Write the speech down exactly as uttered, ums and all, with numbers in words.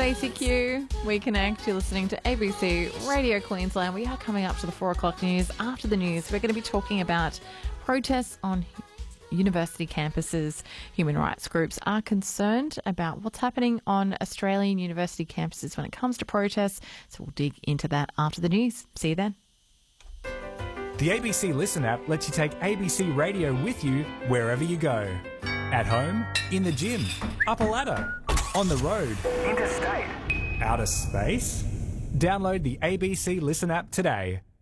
Stacey Q. We connect. You're listening to A B C Radio Queensland. We are coming up to the four o'clock news. After the news, we're going to be talking about protests on university campuses. Human rights groups are concerned about what's happening on Australian university campuses when it comes to protests. So we'll dig into that after the news. See you then. The A B C Listen app lets you take A B C Radio with you wherever you go. At home, in the gym, up a ladder, on the road, interstate, outer space. Download the A B C Listen app today.